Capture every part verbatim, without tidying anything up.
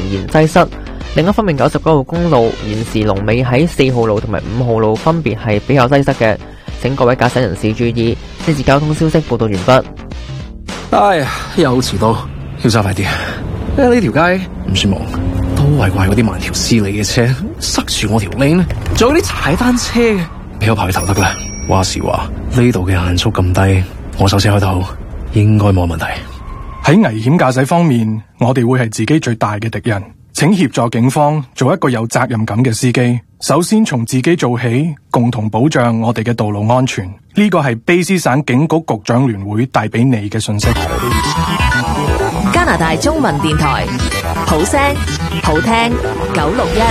然擠塞。另一方面，九十九號公路現時龍尾喺四號路同埋五號路分別係比較擠塞嘅，請各位駕駛人士注意。呢次交通消息報道完畢。 哎呀，又遲到，要揸快啲。呢條街唔算忙，都係怪嗰啲慢條斯理嘅車塞住我條 lane，仲有啲踩單車嘅，俾我排頭得啦。話時話，呢度嘅限速咁低，我手車開到應該冇問題。 喺危險駕駛方面，我哋會係自己最大嘅敵人。請協助警方做一個有責任感嘅司機。首先從自己做起，共同保障我哋嘅道路安全。呢個係卑詩省警局局長聯會帶俾你嘅信息。 加拿大中文電台，好聲好聽九六一。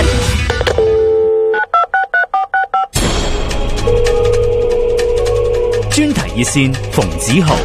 專題熱線馮子豪。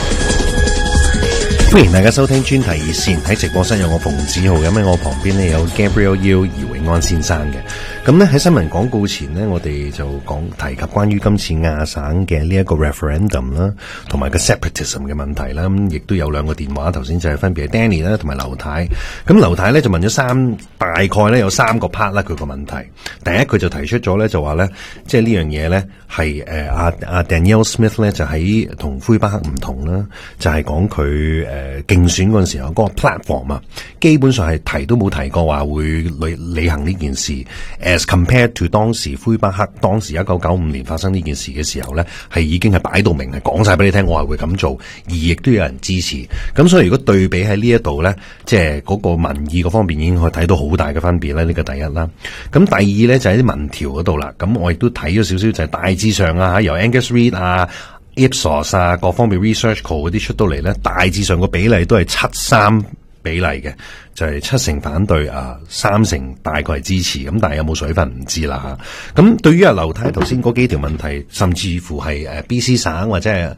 歡迎大家收聽專題熱線，喺直播室有我馮子豪，咁喺我旁邊呢有 Gabriel Yiu 姚永安先生嘅。咁咧喺新聞廣告前呢，我哋就講提及關於今次亞省嘅呢一個 referendum 啦，同埋個 separatism 嘅問題啦。咁亦都有兩個電話，頭先就係分別係 Danny 啦，同埋劉太。咁劉太咧就問咗三，大概咧有三個 part 啦，佢個問題。第一，佢就提出咗咧，就話咧，即係呢樣嘢咧係誒阿阿 Danielle Smith 咧就喺同魁北克唔同啦，就係講佢誒。誒，競選嗰陣時候嗰個 platform 啊，基本上係提都冇提過話會履履行呢件事。As compared to 當時魁北克當時一九九五年發生呢件事嘅時候咧，係已經係擺到明係講晒俾你聽，我係會咁做，而亦都有人支持。咁所以如果對比喺呢一度咧，即係嗰個民意嗰方面已經可以睇到好大嘅分別咧。呢個第一啦。咁第二咧就係啲民調嗰度啦。咁我亦都睇咗少少，就係大致上啊，由 Angus Reid 啊。Ipsos 啊，各方面 ResearchCo 嗰啲出到嚟咧，大致上個比例都係七三比例嘅，就係、是、七成反對啊，三成大概係支持，咁但係有冇水分唔知啦吓。咁對於阿劉太頭先嗰幾條問題，甚至乎係誒 B C 省或者係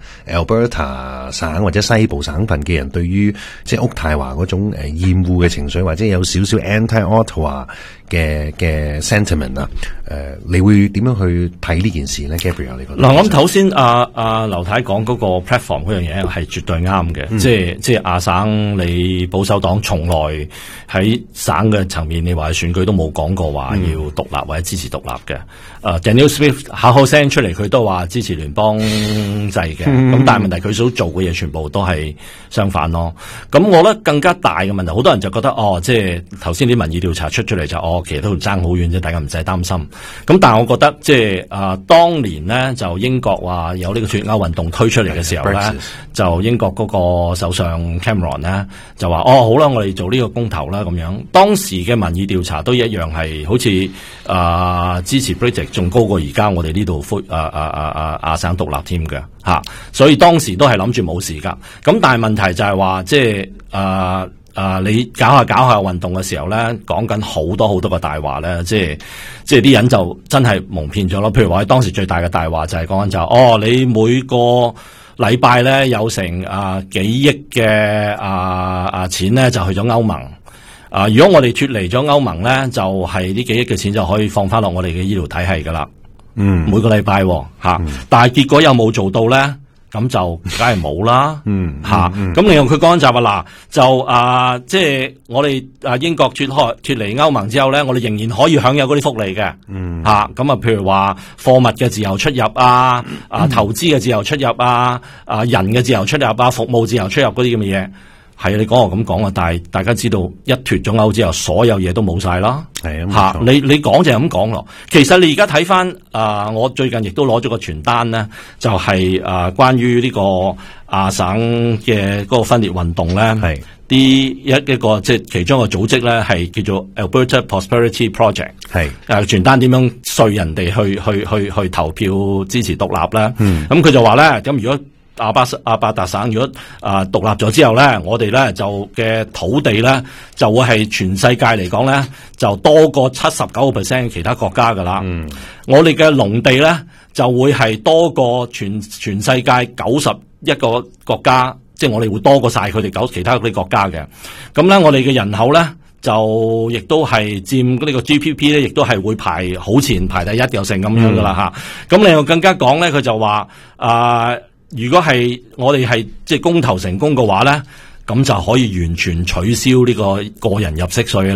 Alberta 省或者西部省份嘅人，對於即係渥太華嗰種誒厭惡嘅情緒，或者有少少 anti-Ottawa 嘅嘅 sentiment 啊，誒、呃，你會點樣去睇呢件事咧 Gabriel？ 你覺得？ 嗱，我諗頭先阿阿劉太講嗰個 platform 嗰樣嘢係絕對啱嘅，嗯，即係即係亞省你保守黨從來喺省嘅層面，你話選舉都冇講過話要獨立或者支持獨立嘅。誒、嗯 uh, Danielle Smith 口口聲出嚟，佢都話支持聯邦制嘅，咁、嗯、但係問題佢所做嘅嘢全部都係相反咯。咁我覺得更加大嘅問題，好多人就覺得哦，即係頭先啲民意調查出出嚟就哦，其實都爭好遠啫，大家唔使擔心。咁但係我覺得即係啊，當年呢，就英國話有呢個脫歐運動推出嚟嘅時候咧，就英國嗰個首相 Cameron 呢，就話哦，好啦，我哋做呢個公投啦咁樣。當時嘅民意調查都一樣係好似啊、呃、支持 Brexit 仲高過而家我哋呢度恢啊啊啊啊亞省獨立添嘅吓，所以當時都係諗住冇事噶。咁但係問題就係話即係啊啊你搞下搞下運動嘅時候咧，講緊好多好多個大話咧，即係即係啲人就真係蒙騙咗咯。譬如話當時最大嘅大話就係講緊就哦，你每個禮拜咧有成啊幾億嘅啊啊錢咧就去咗歐盟。啊！如果我哋脫離咗歐盟咧，就係、是、呢幾億嘅錢就可以放翻落我哋嘅醫療體系噶啦。嗯，每個禮拜吓，嗯、但係結果有冇做到咧？咁就梗係冇啦。嗯，吓、啊，咁、嗯嗯、另外佢講就話嗱，就啊，即係我哋啊英國脫開脫離歐盟之後咧，我哋仍然可以享有嗰啲福利嘅。嗯，吓，咁啊，譬如話貨物嘅自由出入啊，啊投資嘅自由出入啊，啊人嘅自由出入啊，服務自由出入嗰啲咁嘅嘢。係你講我咁講啊，但係大家知道一脫咗歐之後，所有嘢都冇晒啦。係啊，吓你你講就係咁講咯。其實你而家睇翻啊，我最近亦都攞咗個傳單咧，就係、是、啊關於呢個亞省嘅嗰個分裂運動咧，係啲一一個即係其中一個組織咧，係叫做 Alberta Prosperity Project， 係誒傳單點樣說人哋去去去去投票支持獨立咧。嗯，咁佢就話咧，咁如果阿巴阿伯達省如果啊獨立咗之後咧，我哋咧就嘅土地咧就會係全世界嚟講咧就多過七十九個 percent 其他國家噶啦。嗯，我哋嘅農地咧就會係多過全全世界九十一個國家，即係我哋會多過晒佢哋九其他嗰啲國家嘅。咁咧，我哋嘅人口咧就亦都係佔呢個 G D P 咧，亦都係會排好前排第一又成咁樣噶啦吓。咁、嗯、另外更加講咧，佢就話啊。呃如果係我哋係即係公投成功嘅話咧，咁就可以完全取消呢個個人入息稅